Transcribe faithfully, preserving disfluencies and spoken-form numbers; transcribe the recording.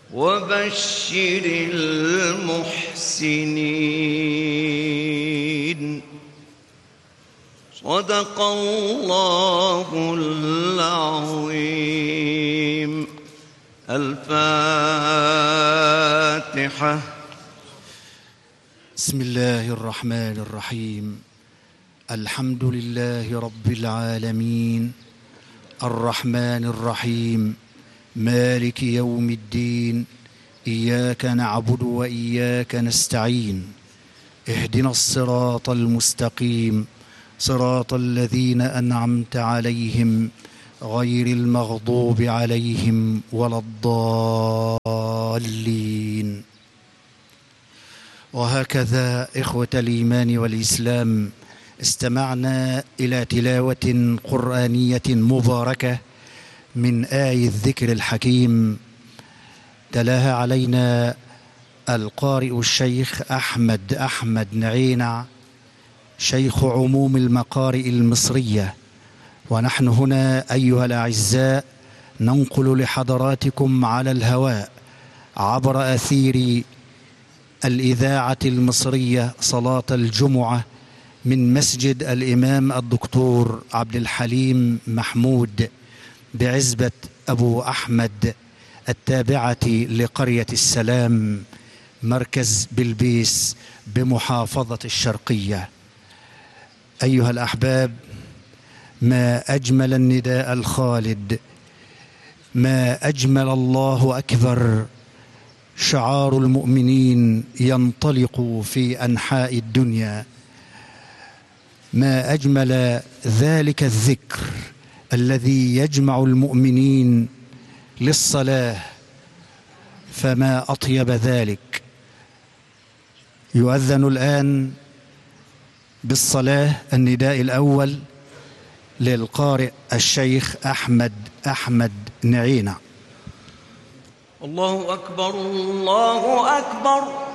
وبشر المحسنين. صدق الله العظيم. الفاتحة. بسم الله الرحمن الرحيم. الحمد لله رب العالمين الرحمن الرحيم مالك يوم الدين. إياك نعبد وإياك نستعين. اهدنا الصراط المستقيم صراط الذين أنعمت عليهم غير المغضوب عليهم ولا الضالين. وهكذا إخوة الإيمان والإسلام استمعنا إلى تلاوة قرآنية مباركة من آي الذكر الحكيم تلاها علينا القارئ الشيخ أحمد أحمد نعينع شيخ عموم المقارئ المصرية. ونحن هنا أيها الأعزاء ننقل لحضراتكم على الهواء عبر أثير الإذاعة المصرية صلاة الجمعة من مسجد الإمام الدكتور عبد الحليم محمود بعزبة أبو أحمد التابعة لقرية السلام مركز بلبيس بمحافظة الشرقية. أيها الأحباب، ما أجمل النداء الخالد، ما أجمل الله أكبر شعار المؤمنين ينطلق في أنحاء الدنيا. ما أجمل ذلك الذكر الذي يجمع المؤمنين للصلاة، فما أطيب ذلك. يؤذن الآن بالصلاة النداء الأول للقارئ الشيخ أحمد أحمد نعينع. الله أكبر الله أكبر.